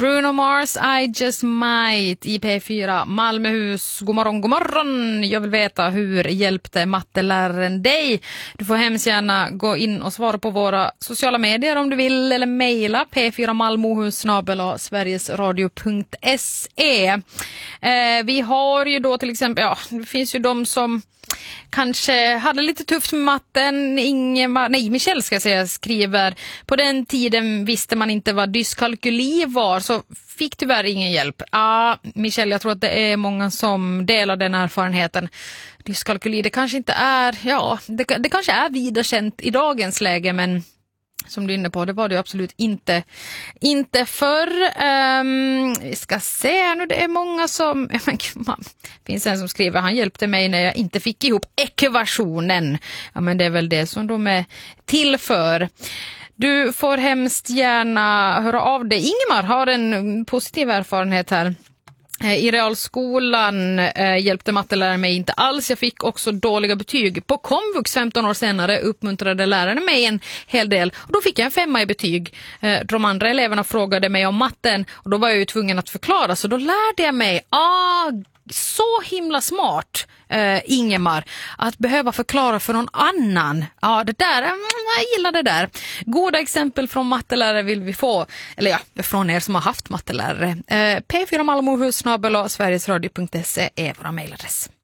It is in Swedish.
Bruno Mars, I just might i P4 Malmöhus. God morgon, god morgon. Jag vill veta, hur hjälpte matteläraren dig? Du får hemskt gärna gå in och svara på våra sociala medier om du vill, eller mejla p4malmohus@sverigesradio.se. Vi har ju då till exempel, det finns ju de som kanske hade lite tufft med matten. Michelle ska säga, skriver: på den tiden visste man inte vad dyskalkyli var, så fick tyvärr ingen hjälp. Michelle, jag tror att det är många som delar den erfarenheten. Dyskalkyli, det kanske inte är, det kanske är vida känt i dagens läge, men som du är inne på, det var det absolut inte förr. Vi ska se nu, det är många som... finns en som skriver: han hjälpte mig när jag inte fick ihop ekvationen. Ja, men det är väl det som de är till för. Du får hemskt gärna höra av dig. Ingemar har en positiv erfarenhet här. I realskolan hjälpte matteläraren mig inte alls. Jag fick också dåliga betyg. På komvux 15 år senare uppmuntrade läraren mig en hel del. Och då fick jag en 5 i betyg. De andra eleverna frågade mig om matten. Och då var jag ju tvungen att förklara. Så då lärde jag mig. Så himla smart, Ingemar, att behöva förklara för någon annan. Ja, det där, jag gillar det där. Goda exempel från mattelärare vill vi få. Eller från er som har haft mattelärare. P4malmohus@sverigesradio.se är våra mejladress.